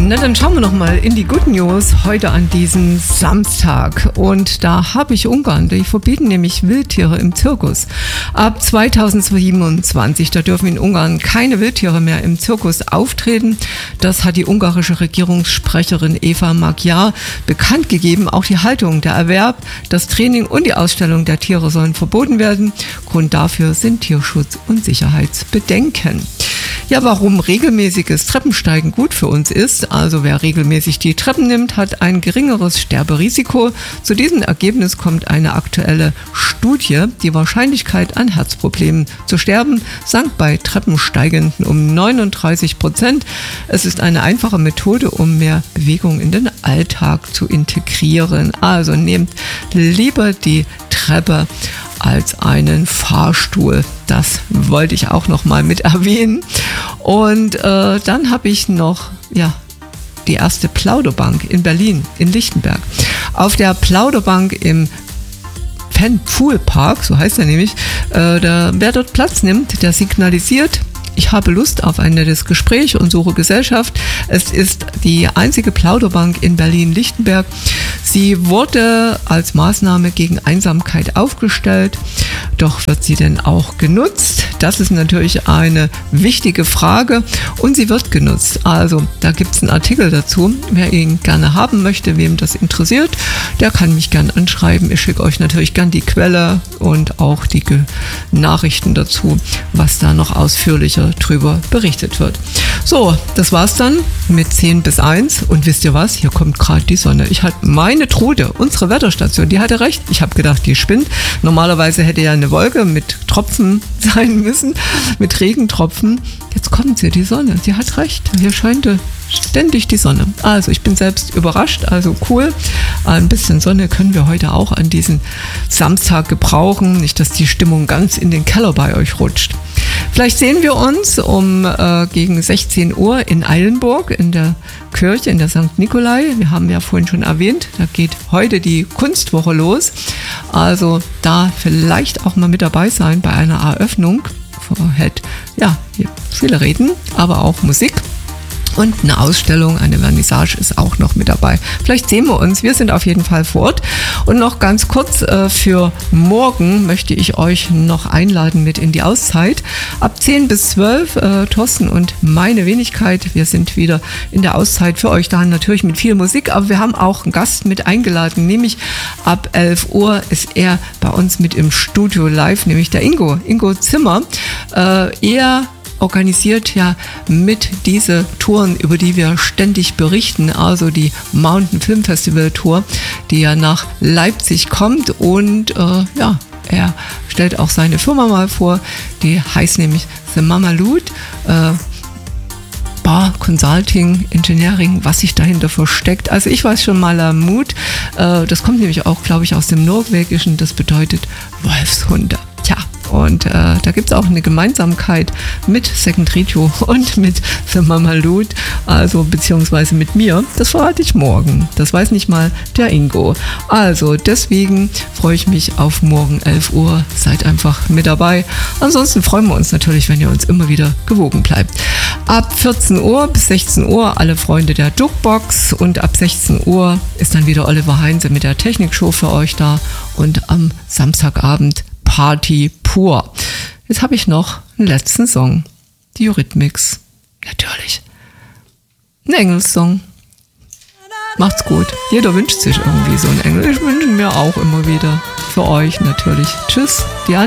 Na, dann schauen wir noch mal in die Good News heute an diesem Samstag. Und da habe ich Ungarn, die verbieten nämlich Wildtiere im Zirkus. Ab 2027, da dürfen in Ungarn keine Wildtiere mehr im Zirkus auftreten. Das hat die ungarische Regierungssprecherin Eva Magyar bekannt gegeben. Auch die Haltung, der Erwerb, das Training und die Ausstellung der Tiere sollen verboten werden. Grund dafür sind Tierschutz- und Sicherheitsbedenken. Ja, warum regelmäßiges Treppensteigen gut für uns ist, also wer regelmäßig die Treppen nimmt, hat ein geringeres Sterberisiko. Zu diesem Ergebnis kommt eine aktuelle Studie. Die Wahrscheinlichkeit an Herzproblemen zu sterben sank bei Treppensteigenden um 39%. Es ist eine einfache Methode, um mehr Bewegung in den Alltag zu integrieren. Also nehmt lieber die Treppe als einen Fahrstuhl. Das wollte ich auch noch mal mit erwähnen. Und dann habe ich noch die erste Plauderbank in Berlin, in Lichtenberg. Auf der Plauderbank im Fan-Pool-Park, so heißt er nämlich, wer dort Platz nimmt, der signalisiert: Ich habe Lust auf ein nettes Gespräch und suche Gesellschaft. Es ist die einzige Plauderbank in Berlin-Lichtenberg. Sie wurde als Maßnahme gegen Einsamkeit aufgestellt. Doch wird sie denn auch genutzt? Das ist natürlich eine wichtige Frage und sie wird genutzt. Also da gibt es einen Artikel dazu. Wer ihn gerne haben möchte, wem das interessiert, der kann mich gern anschreiben. Ich schicke euch natürlich gern die Quelle und auch die Nachrichten dazu, was da noch ausführlicher drüber berichtet wird. So, das war's dann mit 10 bis 1 und wisst ihr was? Hier kommt gerade die Sonne. Ich hatte meine Trude, unsere Wetterstation, die hatte recht. Ich habe gedacht, die spinnt. Normalerweise hätte ja eine Wolke mit Tropfen sein müssen, mit Regentropfen. Jetzt kommt sie, die Sonne. Sie hat recht. Hier scheint ständig die Sonne. Also ich bin selbst überrascht, also cool. Ein bisschen Sonne können wir heute auch an diesem Samstag gebrauchen. Nicht, dass die Stimmung ganz in den Keller bei euch rutscht. Vielleicht sehen wir uns gegen 16 Uhr in Eilenburg in der Kirche, in der St. Nikolai. Wir haben ja vorhin schon erwähnt, da geht heute die Kunstwoche los. Also da vielleicht auch mal mit dabei sein bei einer Eröffnung. Vorhält viele Reden, aber auch Musik. Und eine Ausstellung, eine Vernissage ist auch noch mit dabei. Vielleicht sehen wir uns. Wir sind auf jeden Fall vor Ort. Und noch ganz kurz für morgen möchte ich euch noch einladen mit in die Auszeit. Ab 10 bis 12, Thorsten und meine Wenigkeit. Wir sind wieder in der Auszeit für euch da, natürlich mit viel Musik. Aber wir haben auch einen Gast mit eingeladen, nämlich ab 11 Uhr ist er bei uns mit im Studio live, nämlich der Ingo Zimmer. Er organisiert ja mit diese Touren, über die wir ständig berichten, also die Mountain Film Festival Tour, die ja nach Leipzig kommt und er stellt auch seine Firma mal vor, die heißt nämlich The Mamalud, Bar, Consulting, Engineering, was sich dahinter versteckt. Also ich weiß schon mal Mut, das kommt nämlich auch, glaube ich, aus dem Norwegischen, das bedeutet Wolfshunde. Tja. Und da gibt es auch eine Gemeinsamkeit mit Second Review und mit The Mamalud, also beziehungsweise mit mir. Das verrate ich morgen. Das weiß nicht mal der Ingo. Also deswegen freue ich mich auf morgen 11 Uhr. Seid einfach mit dabei. Ansonsten freuen wir uns natürlich, wenn ihr uns immer wieder gewogen bleibt. Ab 14 Uhr bis 16 Uhr alle Freunde der Jukebox und ab 16 Uhr ist dann wieder Oliver Heinze mit der Technikshow für euch da und am Samstagabend Party pur. Jetzt habe ich noch einen letzten Song. Die Eurythmics. Natürlich. Ein Engelssong. Macht's gut. Jeder wünscht sich irgendwie so einen Engel. Ich wünsche mir auch immer wieder. Für euch natürlich. Tschüss. Die